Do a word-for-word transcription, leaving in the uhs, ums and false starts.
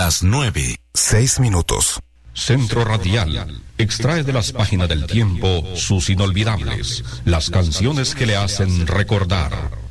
las nueve, seis minutos. Centro Radial extrae de las páginas del tiempo sus inolvidables, las canciones que le hacen recordar.